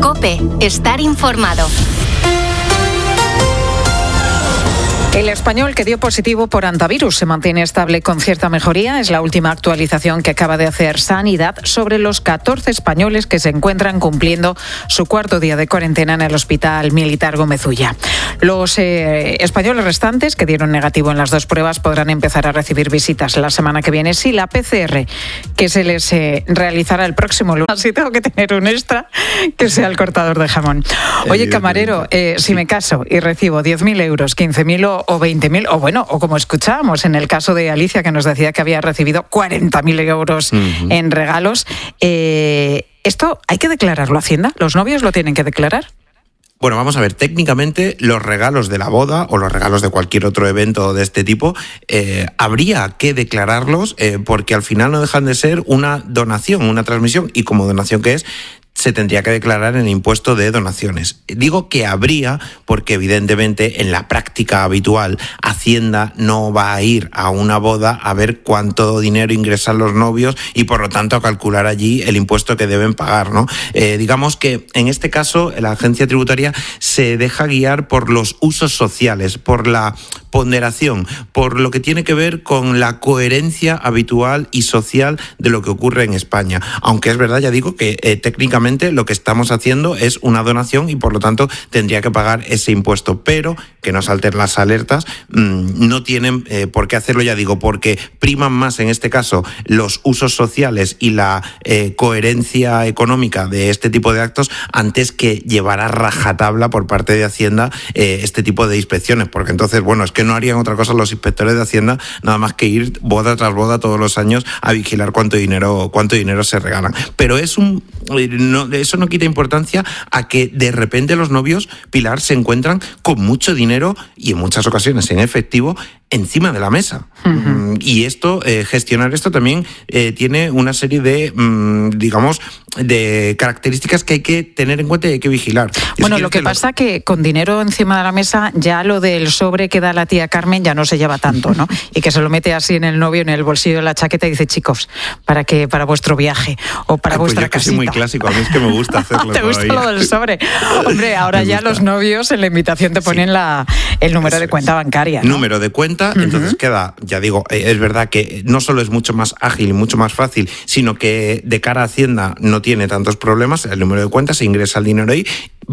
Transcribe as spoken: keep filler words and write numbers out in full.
COPE. Estar informado. El español que dio positivo por hantavirus se mantiene estable con cierta mejoría. Es la última actualización que acaba de hacer Sanidad sobre los catorce españoles que se encuentran cumpliendo su cuarto día de cuarentena en el Hospital Militar Gómez Ulla. Los eh, españoles restantes que dieron negativo en las dos pruebas podrán empezar a recibir visitas la semana que viene. Sí, la P C R que se les eh, realizará el próximo lunes. Así tengo que tener un extra que sea el cortador de jamón. Oye, camarero, eh, si me caso y recibo diez mil euros, quince mil o o veinte mil, o bueno, o como escuchábamos en el caso de Alicia, que nos decía que había recibido cuarenta mil euros uh-huh. en regalos. Eh, ¿Esto hay que declararlo a Hacienda? ¿Los novios lo tienen que declarar? Bueno, vamos a ver, técnicamente los regalos de la boda o los regalos de cualquier otro evento de este tipo, eh, habría que declararlos eh, porque al final no dejan de ser una donación, una transmisión, y como donación que es, se tendría que declarar en el impuesto de donaciones. Digo que habría porque evidentemente en la práctica habitual Hacienda no va a ir a una boda a ver cuánto dinero ingresan los novios y por lo tanto a calcular allí el impuesto que deben pagar, ¿no? Eh, digamos que en este caso la agencia tributaria se deja guiar por los usos sociales, por la ponderación, por lo que tiene que ver con la coherencia habitual y social de lo que ocurre en España. Aunque es verdad, ya digo, que eh, técnicamente lo que estamos haciendo es una donación y por lo tanto tendría que pagar ese impuesto, pero que no salten las alertas, mmm, no tienen eh, por qué hacerlo, ya digo, porque priman más en este caso los usos sociales y la eh, coherencia económica de este tipo de actos antes que llevar a rajatabla por parte de Hacienda eh, este tipo de inspecciones, porque entonces, bueno, es que no harían otra cosa los inspectores de Hacienda nada más que ir boda tras boda todos los años a vigilar cuánto dinero, cuánto dinero se regalan. Pero es un... No, eso no quita importancia a que de repente los novios, Pilar, se encuentran con mucho dinero y en muchas ocasiones en efectivo encima de la mesa. Uh-huh. Y esto, eh, gestionar esto también eh, tiene una serie de, mmm, digamos, de características que hay que tener en cuenta y hay que vigilar. Bueno, lo que, que pasa lo... que con dinero encima de la mesa ya lo del sobre que da la tía Carmen ya no se lleva tanto, ¿no? Y que se lo mete así en el novio, en el bolsillo de la chaqueta y dice, chicos, para que para vuestro viaje o para Ay, vuestra pues yo casita. Que soy muy clásico, a mí es que me gusta hacerlo. ¿Te gusta lo del sobre? Hombre, ahora ya los novios en la invitación te ponen sí. la, el número Eso de cuenta es. bancaria, ¿no? Número de cuenta, uh-huh. entonces queda, ya digo, es verdad que no solo es mucho más ágil y mucho más fácil, sino que de cara a Hacienda no tiene tantos problemas, el número de cuenta, se ingresa el dinero ahí.